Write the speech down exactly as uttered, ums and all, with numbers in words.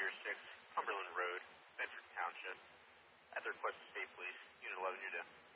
Deer six, Cumberland Road, Bedford Township. At the request of State Police, Unit eleven, you're done.